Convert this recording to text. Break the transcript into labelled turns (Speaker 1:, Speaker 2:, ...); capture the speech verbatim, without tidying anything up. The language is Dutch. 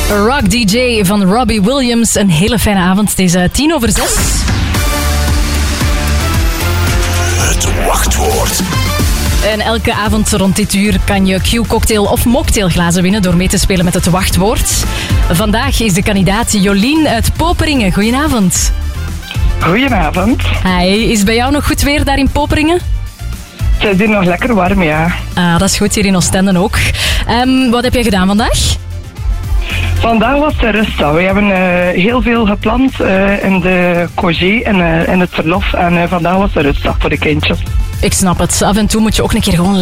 Speaker 1: Rock D J van Robbie Williams. Een hele fijne avond. Het is uh, tien over zes.
Speaker 2: Het wachtwoord.
Speaker 1: En elke avond rond dit uur kan je Q-cocktail of mocktailglazen winnen door mee te spelen met het wachtwoord. Vandaag is de kandidaat Jolien uit Poperingen. Goedenavond.
Speaker 3: Goedenavond.
Speaker 1: Hi, is bij jou nog goed weer daar in Poperingen?
Speaker 3: Het is hier nog lekker warm, ja.
Speaker 1: Ah, dat is goed, hier in Oostende ook. Um, wat heb jij gedaan vandaag?
Speaker 3: Vandaag was de rustdag. We hebben uh, heel veel gepland uh, in de congé en uh, in het verlof. En uh, vandaag was de rustdag voor de kindjes.
Speaker 1: Ik snap het. Af en toe moet je ook een keer gewoon